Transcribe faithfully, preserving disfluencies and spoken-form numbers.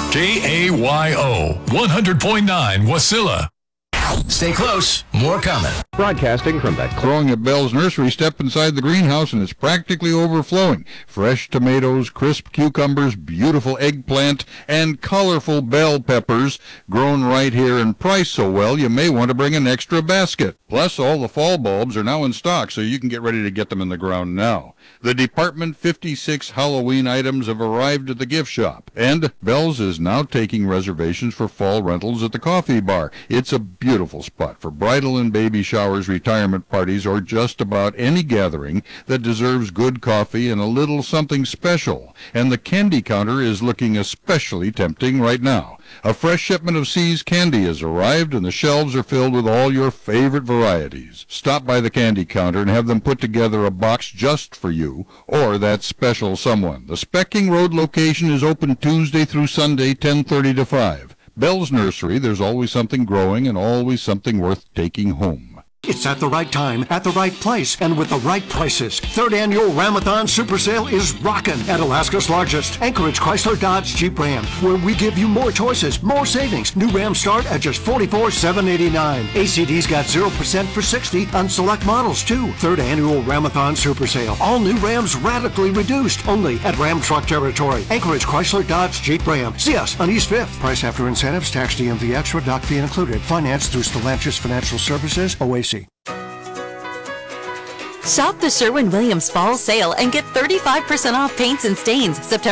K A Y O, one hundred point nine Wasilla. Stay close. More coming. Broadcasting from the... Growing at Bell's Nursery, step inside the greenhouse and it's practically overflowing. Fresh tomatoes, crisp cucumbers, beautiful eggplant, and colorful bell peppers grown right here and priced so well you may want to bring an extra basket. Plus, all the fall bulbs are now in stock, so you can get ready to get them in the ground now. The Department fifty-six Halloween items have arrived at the gift shop, and Bell's is now taking reservations for fall rentals at the coffee bar. It's a beautiful spot for bridal and baby showers, retirement parties, or just about any gathering that deserves good coffee and a little something special. And the candy counter is looking especially tempting right now. A fresh shipment of See's candy has arrived, and the shelves are filled with all your favorite varieties. Stop by the candy counter and have them put together a box just for you or that special someone. The Specking Road location is open Tuesday through Sunday, ten thirty to five. Bell's Nursery, there's always something growing and always something worth taking home. It's at the right time, at the right place, and with the right prices. Third annual Ramathon Super Sale is rockin' at Alaska's largest Anchorage Chrysler Dodge Jeep Ram, where we give you more choices, more savings. New Rams start at just forty-four thousand seven hundred eighty-nine dollars. A C D's got zero percent for sixty on select models, too. Third annual Ramathon Super Sale. All new Rams radically reduced. Only at Ram Truck Territory. Anchorage Chrysler Dodge Jeep Ram. See us on East fifth. Price after incentives, tax D M V extra, doc fee included. Financed through Stellantis Financial Services, O A C. Shop the Sherwin-Williams Fall Sale and get thirty-five percent off paints and stains September